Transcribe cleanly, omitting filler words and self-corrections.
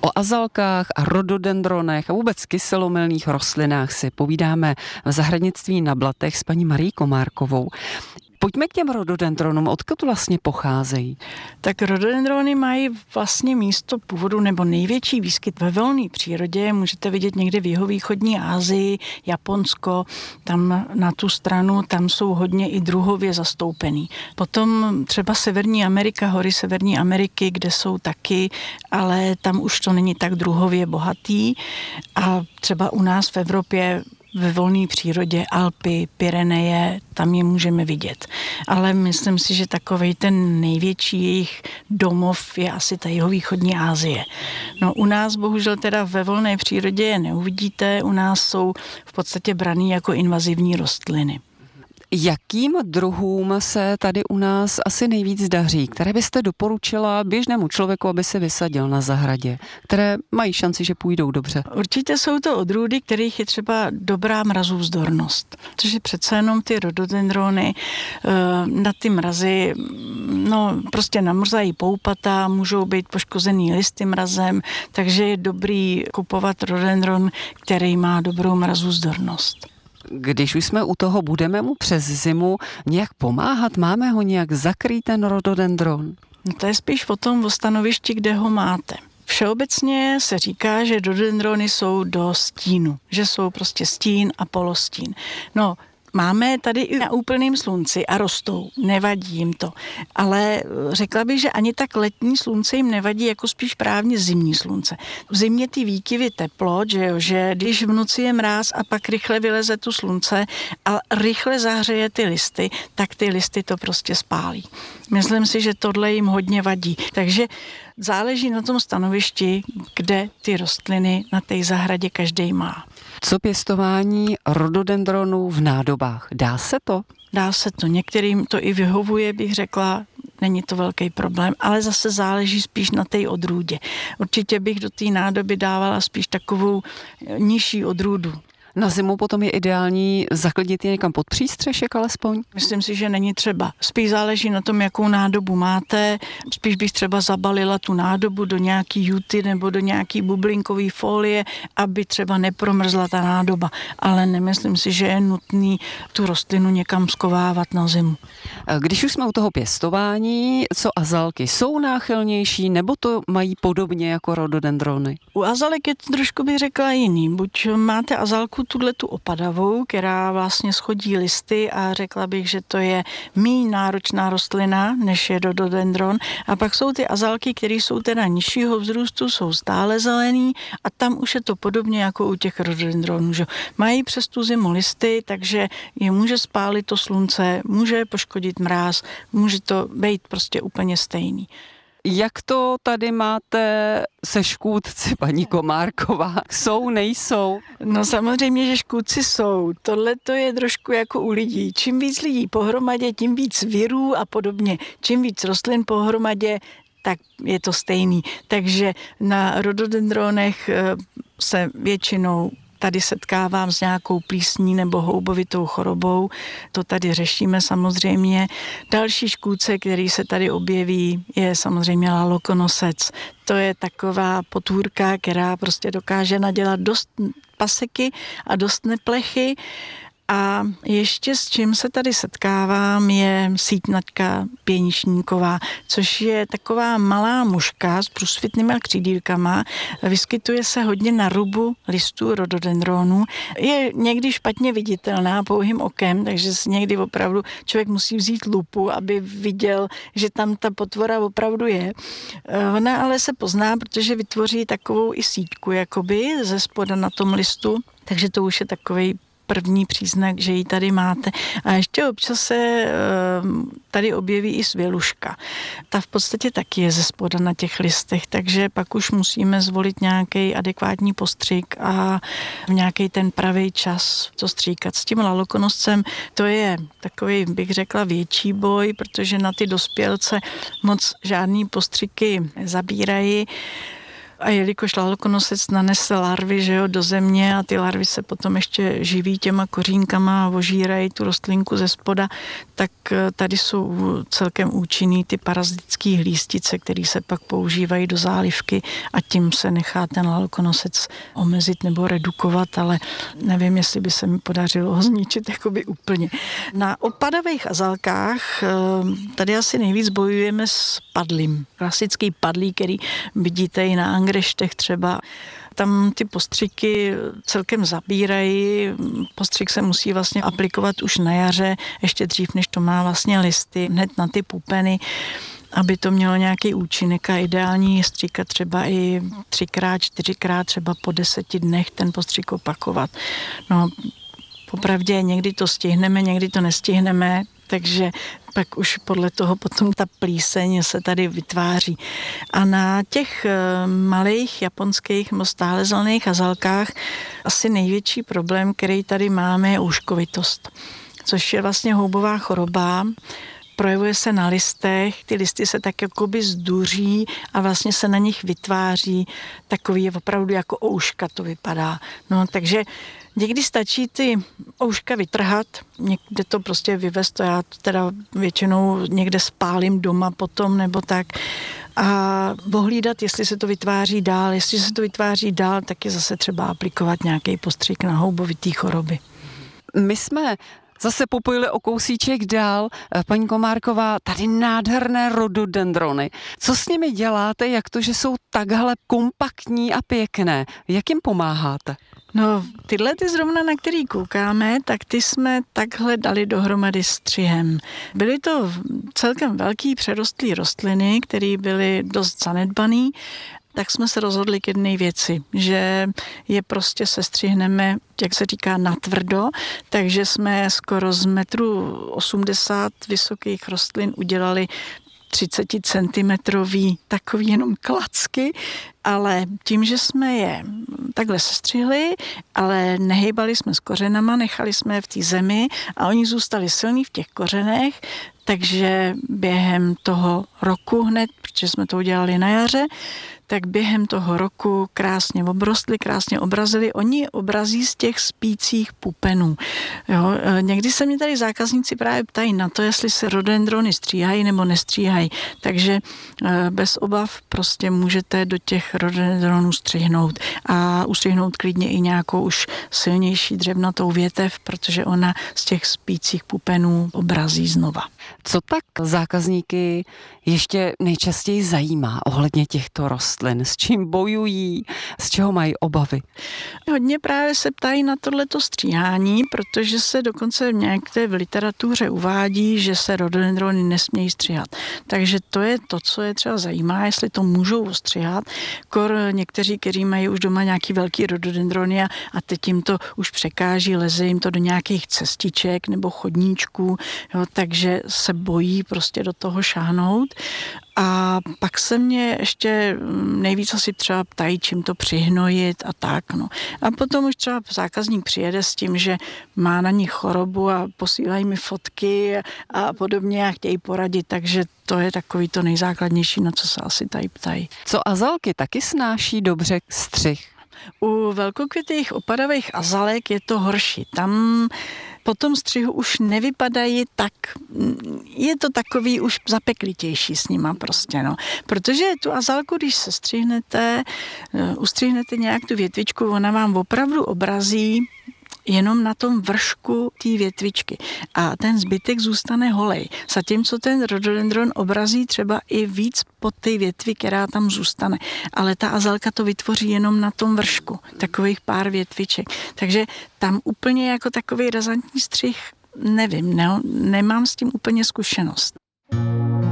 O azalkách a rododendronech a vůbec kyselomylných rostlinách si povídáme v zahradnictví na Blatech s paní Marií Komárkovou. Pojďme k těm rododendronům, odkud vlastně pocházejí? Tak rododendrony mají vlastně místo původu nebo největší výskyt ve volné přírodě. Můžete vidět někde v jihovýchodní Asii, Japonsko, tam na tu stranu, tam jsou hodně i druhově zastoupený. Potom třeba Severní Amerika, hory Severní Ameriky, kde jsou taky, ale tam už to není tak druhově bohatý. A třeba u nás v Evropě ve volné přírodě Alpy, Pyreneje, tam je můžeme vidět. Ale myslím si, že takovej ten největší jejich domov je asi ta jihovýchodní Asie. No u nás bohužel teda ve volné přírodě je neuvidíte, u nás jsou v podstatě braný jako invazivní rostliny. Jakým druhům se tady u nás asi nejvíc daří? Které byste doporučila běžnému člověku, aby se vysadil na zahradě? Které mají šanci, že půjdou dobře? Určitě jsou to odrůdy, kterých je třeba dobrá mrazůvzdornost. Protože přece jenom ty rododendrony na ty mrazy prostě namrzají poupata, můžou být poškozený listy mrazem, takže je dobrý kupovat rododendron, který má dobrou mrazůvzdornost. Když už jsme u toho, budeme mu přes zimu nějak pomáhat? Máme ho nějak zakrýt, ten rododendron? No to je spíš o stanovišti, kde ho máte. Všeobecně se říká, že rododendrony jsou do stínu, že jsou prostě stín a polostín. No, máme tady i na úplném slunci a rostou, nevadí jim to. Ale řekla bych, že ani tak letní slunce jim nevadí, jako spíš právě zimní slunce. V zimě ty výkyvy teplot, že když v noci je mráz a pak rychle vyleze tu slunce a rychle zahřeje ty listy, tak ty listy to prostě spálí. Myslím si, že tohle jim hodně vadí. Takže záleží na tom stanovišti, kde ty rostliny na té zahradě každý má. Co pěstování rododendronů v nádobách? Dá se to? Dá se to. Některým to i vyhovuje, bych řekla, není to velký problém, ale zase záleží spíš na té odrůdě. Určitě bych do té nádoby dávala spíš takovou nižší odrůdu. Na zimu potom je ideální zaklidit je někam pod přístřešek alespoň? Myslím si, že není třeba. Spíš záleží na tom, jakou nádobu máte. Spíš bych třeba zabalila tu nádobu do nějaký juty nebo do nějaký bublinkové folie, aby třeba nepromrzla ta nádoba. Ale nemyslím si, že je nutný tu rostlinu někam skovávat na zimu. Když už jsme u toho pěstování, co azalky? Jsou náchylnější nebo to mají podobně jako rododendrony? U azalek je to trošku, bych řekla, jiný. Buď máte azalku tu opadavou, která vlastně schodí listy a řekla bych, že to je méně náročná rostlina, než je rododendron. A pak jsou ty azalky, které jsou teda nižšího vzrůstu, jsou stále zelený a tam už je to podobně jako u těch rododendronů. Že? Mají přes tu zimu listy, takže je může spálit to slunce, může poškodit mráz, může to být prostě úplně stejný. Jak to tady máte se škůdci, paní Komárková? Jsou, nejsou? No samozřejmě, že škůdci jsou. Tohle to je trošku jako u lidí. Čím víc lidí pohromadě, tím víc virů a podobně. Čím víc rostlin pohromadě, tak je to stejný. Takže na rododendronech se většinou tady setkávám s nějakou plísní nebo houbovitou chorobou. To tady řešíme samozřejmě. Další škůdce, který se tady objeví, je samozřejmě lalokonosec. To je taková potvůrka, která prostě dokáže nadělat dost paseky a dost neplechy. A ještě s čím se tady setkávám je sítnaťka pěničníková, což je taková malá muška s průsvitnýma křídílkama. Vyskytuje se hodně na rubu listů rododendronů. Je někdy špatně viditelná pouhým okem, takže si někdy opravdu člověk musí vzít lupu, aby viděl, že tam ta potvora opravdu je. Ona ale se pozná, protože vytvoří takovou i síťku jakoby ze spoda na tom listu, takže to už je takovej první příznak, že ji tady máte. A ještě občas se tady objeví i svěluška. Ta v podstatě taky je ze spoda na těch listech, takže pak už musíme zvolit nějaký adekvátní postřik a v nějaký ten pravý čas to stříkat. S tím lalokonoscem to je takový, bych řekla, větší boj, protože na ty dospělce moc žádný postřiky zabírají. A jelikož lalkonosec nanese larvy, že jo, do země a ty larvy se potom ještě živí těma kořínkama a ožírají tu rostlinku ze spoda, tak tady jsou celkem účinný ty parazitické hlístice, které se pak používají do zálivky a tím se nechá ten lalkonosec omezit nebo redukovat, ale nevím, jestli by se mi podařilo ho zničit jakoby úplně. Na opadavých azalkách tady asi nejvíc bojujeme s padlím. Klasický padlí, který vidíte i na angreštech třeba. Tam ty postřiky celkem zabírají. Postřik se musí vlastně aplikovat už na jaře, ještě dřív, než to má vlastně listy, hned na ty pupeny, aby to mělo nějaký účinek a ideální je stříkat třeba i 3x, 4x, třeba po 10 dnech ten postřik opakovat. No, popravdě někdy to stihneme, někdy to nestihneme, takže pak už podle toho potom ta plíseň se tady vytváří. A na těch malých japonských nebo stálezelených azalkách asi největší problém, který tady máme, je úškovitost, což je vlastně houbová choroba. Projevuje se na listech, ty listy se tak jakoby zduří a vlastně se na nich vytváří takový opravdu jako ouška to vypadá. No, takže někdy stačí ty ouška vytrhat, někde to prostě vyvést, to já teda většinou někde spálím doma potom nebo tak a ohlídat, jestli se to vytváří dál. Jestli se to vytváří dál, tak je zase třeba aplikovat nějaký postřik na houbovitý choroby. My jsme zase popojili o kousíček dál. Paní Komárková, tady nádherné rododendrony. Co s nimi děláte? Jak to, že jsou takhle kompaktní a pěkné? Jak jim pomáháte? No, tyhle ty zrovna, na který koukáme, tak ty jsme takhle dali dohromady střihem. Byly to celkem velký přerostlý rostliny, které byly dost zanedbaný, tak jsme se rozhodli k jedné věci, že je prostě sestřihneme, jak se říká, natvrdo, takže jsme skoro z 1,80 m vysokých rostlin udělali 30 centimetrový takový jenom klacky, ale tím, že jsme je takhle sestřihli, ale nehejbali jsme s kořenama, nechali jsme je v té zemi a oni zůstali silní v těch kořenech, takže během toho roku hned, protože jsme to udělali na jaře, tak během toho roku krásně obrostli, krásně obrazili. Oni obrazí z těch spících pupenů. Jo, někdy se mě tady zákazníci právě ptají na to, jestli se rododendrony stříhají nebo nestříhají. Takže bez obav prostě můžete do těch rododendronů střihnout a ustřihnout klidně i nějakou už silnější dřevnatou větev, protože ona z těch spících pupenů obrazí znova. Co tak zákazníky ještě nejčastěji zajímá ohledně těchto rostlin? S čím bojují? Z čeho mají obavy? Hodně právě se ptají na tohleto stříhání, protože se dokonce někde v literatuře uvádí, že se rododendrony nesmějí stříhat. Takže to je to, co je třeba zajímá, jestli to můžou ostříhat. Někteří, kteří mají už doma nějaký velký rododendrony a teď jim to už překáží, leze jim to do nějakých cestiček nebo chodníčků, jo, takže se bojí prostě do toho šáhnout. A pak se mě ještě nejvíc asi třeba ptají, čím to přihnojit a tak. No. A potom už třeba zákazník přijede s tím, že má na nich chorobu a posílají mi fotky a podobně a chtějí poradit, takže to je takový to nejzákladnější, na co se asi tady ptají. Co azalky taky snáší dobře střih? U velkokvětých opadavých azalek je to horší. Tam po tom střihu už nevypadají tak, je to takový už zapeklitější s nima prostě, no. Protože tu azalku, když se ustřihnete nějak tu větvičku, ona vám opravdu obrazí jenom na tom vršku té větvičky a ten zbytek zůstane holej. Zatímco ten rododendron obrazí třeba i víc pod té větvi, která tam zůstane. Ale ta azalka to vytvoří jenom na tom vršku, takových pár větviček. Takže tam úplně jako takový razantní střih nevím, nemám s tím úplně zkušenost.